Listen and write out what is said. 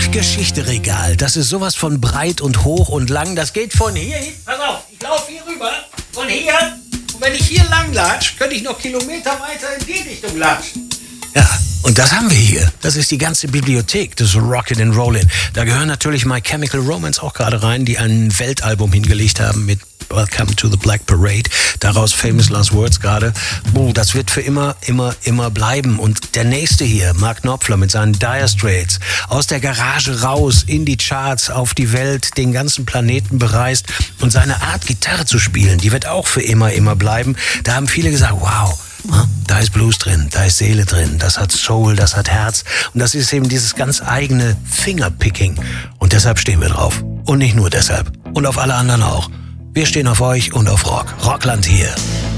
Rockgeschichte-Regal. Das ist sowas von breit und hoch und lang. Das geht von hier hin. Pass auf, ich laufe hier rüber. Von hier. Und wenn ich hier lang latsch, könnte ich noch Kilometer weiter in die Richtung latschen. Ja, und das haben wir hier. Das ist die ganze Bibliothek des Rockin' and Rollin'. Da gehören natürlich My Chemical Romance auch gerade rein, die ein Weltalbum hingelegt haben mit Welcome to the Black Parade. Daraus Famous Last Words gerade. Das wird für immer bleiben. Und der nächste hier, Mark Knopfler mit seinen Dire Straits, aus der Garage raus, in die Charts, auf die Welt, den ganzen Planeten bereist. Und seine Art, Gitarre zu spielen, die wird auch für immer bleiben. Da haben viele gesagt, wow, da ist Blues drin, da ist Seele drin, das hat Soul, das hat Herz. Und das ist eben dieses ganz eigene Fingerpicking. Und deshalb stehen wir drauf. Und nicht nur deshalb. Und auf alle anderen auch. Wir stehen auf euch und auf Rock. Rockland hier.